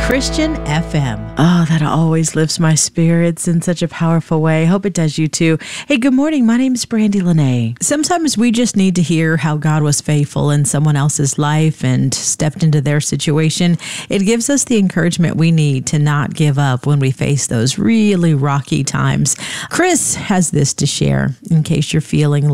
Christian FM. Oh, that always lifts my spirits in such a powerful way. Hope it does you too. Hey, good morning. My name is Brandy Lene. Sometimes we just need to hear how God was faithful in someone else's life and stepped into their situation. It gives us the encouragement we need to not give up when we face those really rocky times. Chris has this to share in case you're feeling